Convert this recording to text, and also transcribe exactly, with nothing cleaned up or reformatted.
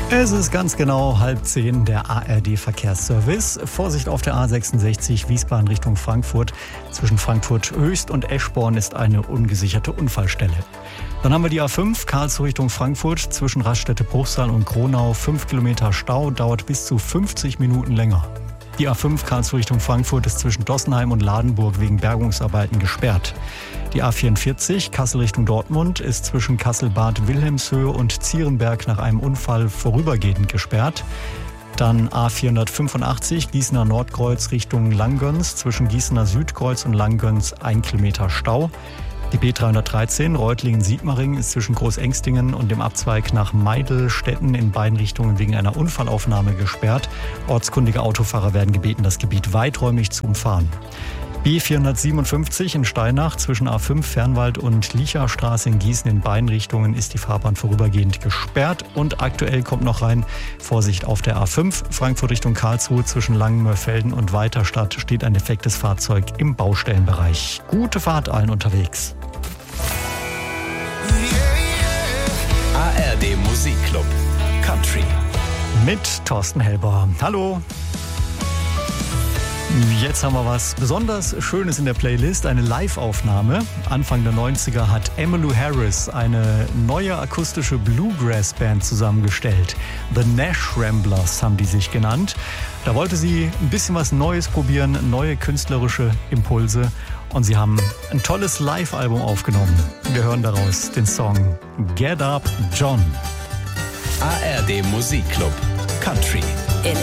Es ist ganz genau halb zehn, der A R D-Verkehrsservice. Vorsicht auf der A sechsundsechzig Wiesbaden Richtung Frankfurt. Zwischen Frankfurt Höchst und Eschborn ist eine ungesicherte Unfallstelle. Dann haben wir die A fünf Karlsruhe Richtung Frankfurt. Zwischen Raststätte-Bruchsal und Kronau fünf Kilometer Stau, dauert bis zu fünfzig Minuten länger. Die A fünf Karlsruhe Richtung Frankfurt ist zwischen Dossenheim und Ladenburg wegen Bergungsarbeiten gesperrt. Die A vierundvierzig Kassel Richtung Dortmund ist zwischen Kassel-Bad Wilhelmshöhe und Zierenberg nach einem Unfall vorübergehend gesperrt. Dann A vierhundertfünfundachtzig Gießener Nordkreuz Richtung Langgöns, zwischen Gießener Südkreuz und Langgöns ein Kilometer Stau. Die B dreihundertdreizehn Reutlingen-Sigmaringen ist zwischen Großengstingen und dem Abzweig nach Meidelstetten in beiden Richtungen wegen einer Unfallaufnahme gesperrt. Ortskundige Autofahrer werden gebeten, das Gebiet weiträumig zu umfahren. B vierhundertsiebenundfünfzig in Steinach zwischen A fünf Fernwald und Licherstraße in Gießen in beiden Richtungen ist die Fahrbahn vorübergehend gesperrt. Und aktuell kommt noch rein, Vorsicht auf der A fünf Frankfurt Richtung Karlsruhe zwischen Langenmörfelden und Weiterstadt steht ein defektes Fahrzeug im Baustellenbereich. Gute Fahrt allen unterwegs. A R D Musikclub Country mit Thorsten Helber. Hallo. Jetzt haben wir was besonders Schönes in der Playlist, eine Live-Aufnahme. Anfang der neunziger hat Emmylou Harris eine neue akustische Bluegrass-Band zusammengestellt. The Nash Ramblers haben die sich genannt. Da wollte sie ein bisschen was Neues probieren, neue künstlerische Impulse. Und sie haben ein tolles Live-Album aufgenommen. Wir hören daraus den Song Get Up John. A R D Musikclub Country.